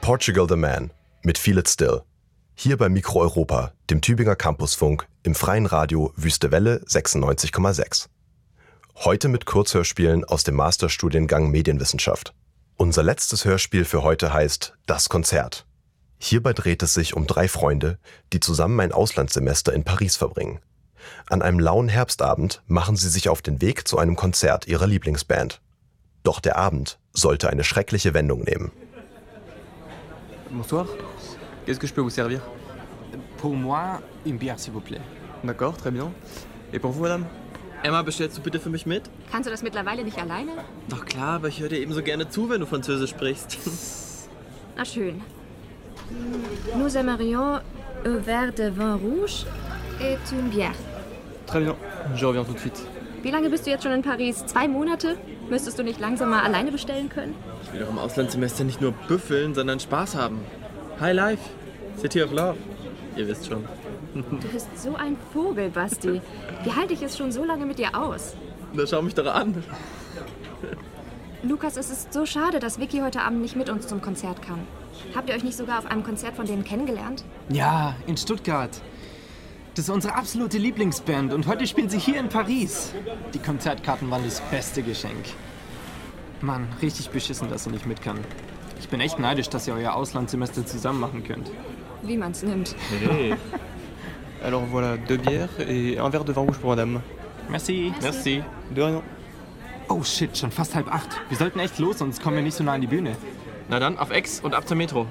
Portugal the Man mit Feel It Still. Hier bei Mikro Europa, dem Tübinger Campusfunk, im freien Radio Wüste Welle 96,6. Heute mit Kurzhörspielen aus dem Masterstudiengang Medienwissenschaft. Unser letztes Hörspiel für heute heißt Das Konzert. Hierbei dreht es sich um 3 Freunde, die zusammen ein Auslandssemester in Paris verbringen. An einem lauen Herbstabend machen sie sich auf den Weg zu einem Konzert ihrer Lieblingsband. Doch der Abend sollte eine schreckliche Wendung nehmen. Bonsoir. Qu'est-ce que je peux vous servir? Pour moi, une bière, s'il vous plaît. D'accord, très bien. Et pour vous, madame? Emma, bestellst du bitte für mich mit? Kannst du das mittlerweile nicht alleine? Doch klar, aber ich höre dir eben so gerne zu, wenn du Französisch sprichst. Na schön. Nous aimerions un verre de vin rouge et une bière. Très bien, je reviens tout de suite. Wie lange bist du jetzt schon in Paris? 2 Monate? Müsstest du nicht langsam mal alleine bestellen können? Ich will doch im Auslandssemester nicht nur büffeln, sondern Spaß haben. High life, city of love. Ihr wisst schon. Du bist so ein Vogel, Basti. Wie halte ich es schon so lange mit dir aus? Na, schau mich doch an. Lukas, es ist so schade, dass Vicky heute Abend nicht mit uns zum Konzert kann. Habt ihr euch nicht sogar auf einem Konzert von denen kennengelernt? Ja, in Stuttgart. Das ist unsere absolute Lieblingsband und heute spielen sie hier in Paris. Die Konzertkarten waren das beste Geschenk. Mann, richtig beschissen, dass sie nicht mit kann. Ich bin echt neidisch, dass ihr euer Auslandssemester zusammen machen könnt. Wie man's nimmt. Hey. Alors voilà, 2 bières et un verre de vin rouge pour madame. Merci. Merci. De rien. Oh shit, schon fast 7:30. Wir sollten echt los, sonst kommen wir nicht so nah an die Bühne. Na dann, auf Ex und ab zur Metro.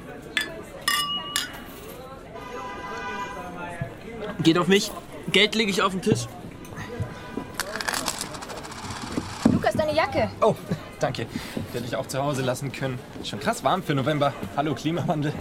Geht auf mich. Geld lege ich auf den Tisch. Lukas, deine Jacke. Oh, danke. Die hätte ich auch zu Hause lassen können. Schon krass warm für November. Hallo, Klimawandel.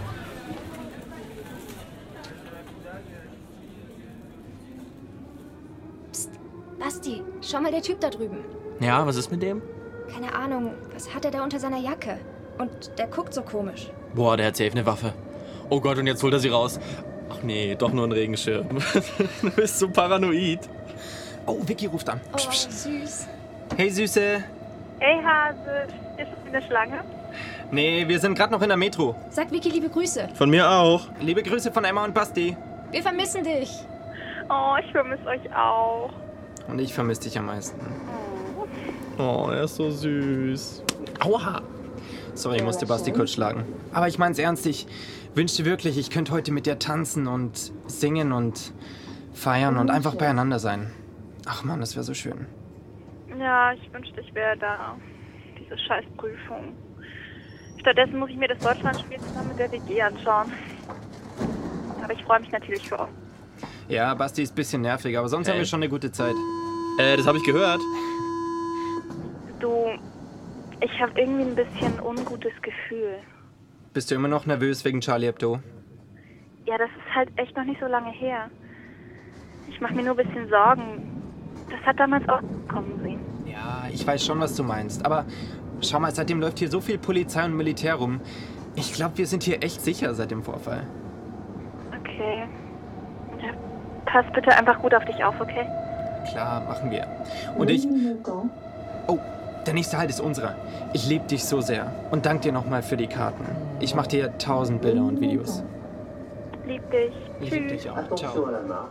Psst, Basti, schau mal der Typ da drüben. Ja, was ist mit dem? Keine Ahnung, was hat er da unter seiner Jacke? Und der guckt so komisch. Boah, der hat safe eine Waffe. Oh Gott, und jetzt holt er sie raus. Ach nee, doch nur ein Regenschirm. Du bist so paranoid. Oh, Vicky ruft an. Oh, süß. Hey, Süße. Hey Hase, ist es in der Schlange? Nee, wir sind gerade noch in der Metro. Sag Vicky liebe Grüße. Von mir auch. Liebe Grüße von Emma und Basti. Wir vermissen dich. Oh, ich vermisse euch auch. Und ich vermisse dich am meisten. Oh, er ist so süß. Aua. Sorry, ich musste Basti kurz schlagen. Aber ich mein's ernst, ich wünschte wirklich, ich könnte heute mit dir tanzen und singen und feiern und einfach beieinander sein. Ach Mann, das wäre so schön. Ja, ich wünschte, ich wäre da. Diese scheiß Prüfung. Stattdessen muss ich mir das Deutschlandspiel zusammen mit der WG anschauen. Aber ich freue mich natürlich für euch. Ja, Basti ist ein bisschen nervig, aber sonst haben wir schon eine gute Zeit. Das habe ich gehört. Du, ich habe irgendwie ein bisschen ungutes Gefühl. Bist du immer noch nervös wegen Charlie Hebdo? Ja, das ist halt echt noch nicht so lange her. Ich mache mir nur ein bisschen Sorgen. Das hat damals auch kommen sehen. Ja, ich weiß schon, was du meinst. Aber schau mal, seitdem läuft hier so viel Polizei und Militär rum. Ich glaube, wir sind hier echt sicher seit dem Vorfall. Okay. Ja, pass bitte einfach gut auf dich auf, okay? Klar, machen wir. Und ich... Oh, der nächste Halt ist unserer. Ich liebe dich so sehr. Und danke dir nochmal für die Karten. Ich mache dir 1000 Bilder und Videos. Lieb dich. Ich liebe dich auch. Ciao.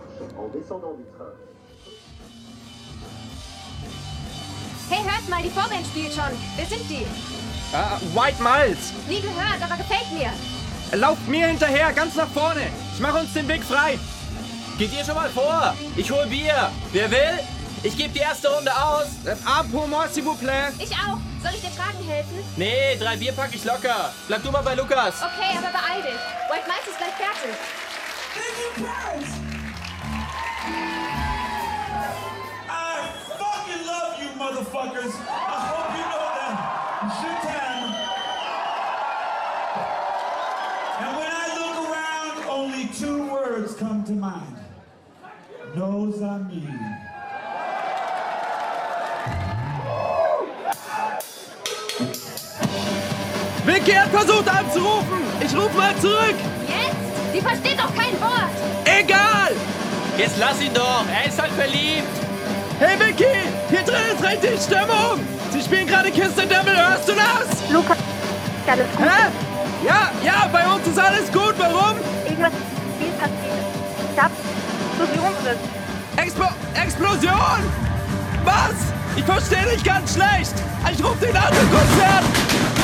Hey, hört mal, die Vorband spielt schon. Wer sind die? White Miles! Nie gehört, aber gefällt mir. Lauft mir hinterher, ganz nach vorne. Ich mache uns den Weg frei. Geht ihr schon mal vor? Ich hol Bier. Wer will? Ich gebe die erste Runde aus. Un pour moi, s'il vous plaît. Ich auch. Soll ich dir tragen helfen? Nee, 3 Bier pack ich locker. Bleib du mal bei Lukas. Okay, aber beeil dich. White Mice ist gleich fertig. I fucking love you, motherfuckers. I hope you know that. Shit-town. And when I look around, only 2 words come to mind. Nos amis. Vicky hat versucht anzurufen. Ich rufe mal zurück. Jetzt? Sie versteht doch kein Wort. Egal. Jetzt lass ihn doch. Er ist halt verliebt. Hey Vicky, hier drin ist richtig Stimmung. Sie spielen gerade Kiss the Devil, hörst du das? Lukas, alles gut? Hä? Ja, bei uns ist alles gut. Warum? Irgendwas ist viel passiert. Ich glaube, Explosion oder so. Explosion! Was? Ich verstehe dich ganz schlecht. Ich rufe den anderen Konzern.